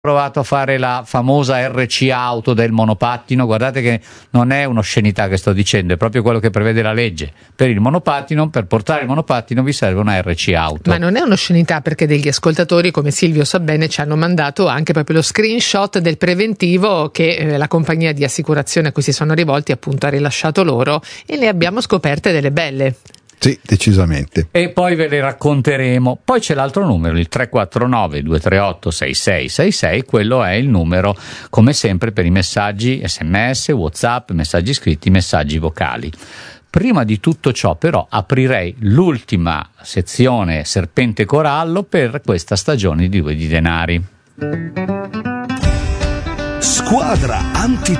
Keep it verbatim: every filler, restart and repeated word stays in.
provato a fare la famosa R C auto del monopattino. Guardate che non è un'oscenità che sto dicendo, è proprio quello che prevede la legge. Per il monopattino, per portare il monopattino vi serve una R C auto. Ma non è un'oscenità, perché degli ascoltatori, come Silvio sa bene, ci hanno mandato anche proprio lo screenshot del preventivo che eh, la compagnia di assicurazione a cui si sono rivolti appunto ha rilasciato loro, e ne abbiamo scoperte delle belle. Sì, decisamente. E poi ve le racconteremo. Poi c'è l'altro numero, il tre quattro nove due tre otto sei sei sei sei, quello è il numero, come sempre, per i messaggi sms, WhatsApp, messaggi scritti, messaggi vocali. Prima di tutto ciò, però, aprirei l'ultima sezione Serpente Corallo per questa stagione di Due di Denari. Squadra Anti